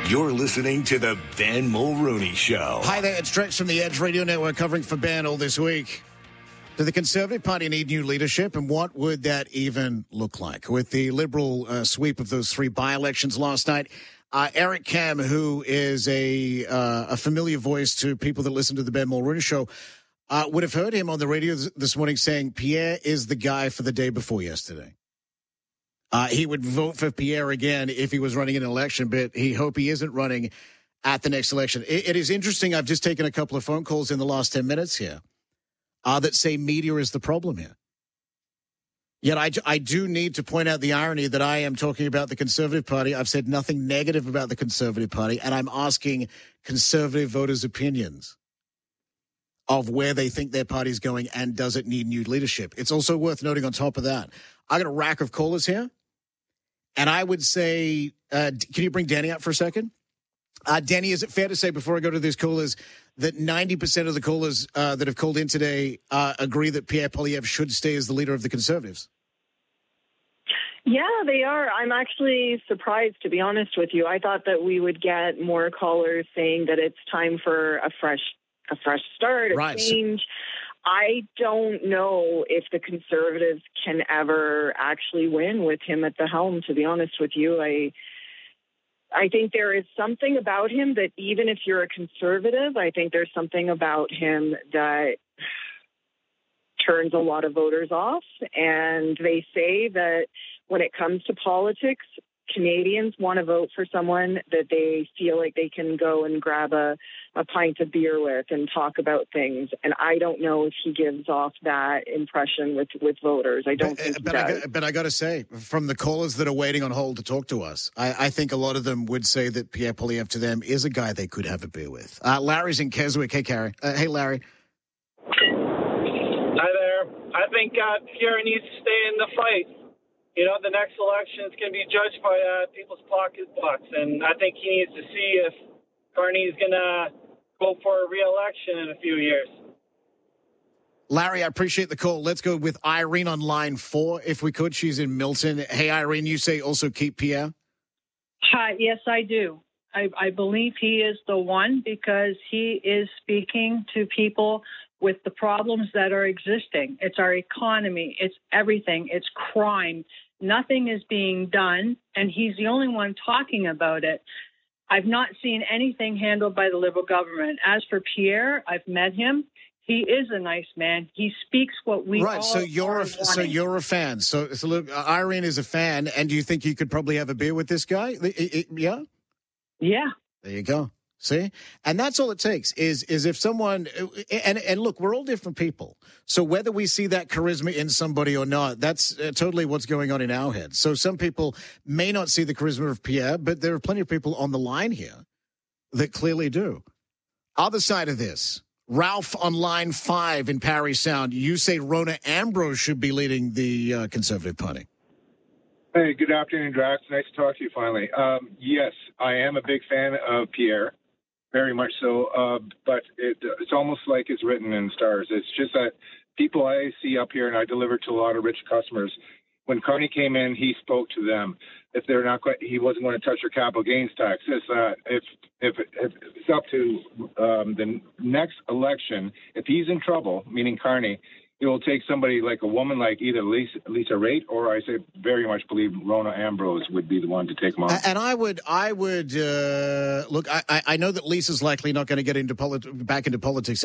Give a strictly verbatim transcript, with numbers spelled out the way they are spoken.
You're listening to the Ben Mulrooney Show. Hi there, it's Stretch from the Edge Radio Network covering for Ben all this week. Do the Conservative Party need new leadership, and what would that even look like? With the Liberal uh, sweep of those three by-elections last night, uh, Eric Kam, who is a uh, a familiar voice to people that listen to the Ben Mulrooney Show, uh, would have heard him on the radio this morning saying Pierre is the guy for the day before yesterday. Uh, he would vote for Pierre again if he was running an election, but he hope he isn't running at the next election. It, it is interesting. I've just taken a couple of phone calls in the last ten minutes here uh, that say media is the problem here. Yet I, I do need to point out the irony that I am talking about the Conservative Party. I've said nothing negative about the Conservative Party, and I'm asking Conservative voters' opinions of where they think their party's going and does it need new leadership. It's also worth noting on top of that, I got a rack of callers here. And I would say, uh, can you bring Danny up for a second? Uh, Danny, is it fair to say before I go to these callers that ninety percent of the callers uh, that have called in today uh, agree that Pierre Poilievre should stay as the leader of the Conservatives? Yeah, they are. I'm actually surprised, to be honest with you. I thought that we would get more callers saying that it's time for a fresh a fresh start, a right. change. I don't know if the Conservatives can ever actually win with him at the helm, to be honest with you. I I think there is something about him that even if you're a Conservative, I think there's something about him that turns a lot of voters off. And they say that when it comes to politics, Canadians want to vote for someone that they feel like they can go and grab a, a pint of beer with and talk about things. And I don't know if he gives off that impression with, with voters. I don't but, think he but does. I, but I got to say, from the callers that are waiting on hold to talk to us, I, I think a lot of them would say that Pierre Poilievre to them is a guy they could have a beer with. Uh, Larry's in Keswick. Hey, Carrie. Uh, hey, Larry. Hi there. I think uh, Pierre needs to stay in the fight. You know, the next election is going to be judged by uh, people's pocketbooks, and I think he needs to see if Carney is going to go for a re-election in a few years. Larry, I appreciate the call. Let's go with Irene on line four, if we could. She's in Milton. Hey, Irene, you say also keep Pierre? Hi, yes, I do. I, I believe he is the one because he is speaking to people with the problems that are existing. It's our economy. It's everything. It's crime. Nothing is being done, and he's the only one talking about it. I've not seen anything handled by the Liberal government. As for Pierre, I've met him. He is a nice man. He speaks what we right. all So you're are a, so you're a fan. So so look, uh, Irene is a fan, and do you think you could probably have a beer with this guy? It, it, yeah. Yeah. There you go. See? And that's all it takes is is if someone, and, and look, we're all different people. So whether we see that charisma in somebody or not, that's uh, totally what's going on in our heads. So some people may not see the charisma of Pierre, but there are plenty of people on the line here that clearly do. Other side of this, Ralph on line five in Parry Sound, you say Rona Ambrose should be leading the uh, Conservative Party. Hey, good afternoon, Drax. Nice to talk to you finally. Um, yes, I am a big fan of Pierre. Very much so, uh, but it, it's almost like it's written in stars. It's just that people I see up here, and I deliver to a lot of rich customers. When Carney came in, he spoke to them. If they're not, quite, he wasn't going to touch their capital gains tax. This, uh, if, if if it's up to um, the next election, if he's in trouble, meaning Carney, it will take somebody like a woman like either Lisa, Lisa Raitt or I say very much believe Rona Ambrose would be the one to take him on. And I would, I would uh, look. I, I know that Lisa's likely not going to get into polit- back into politics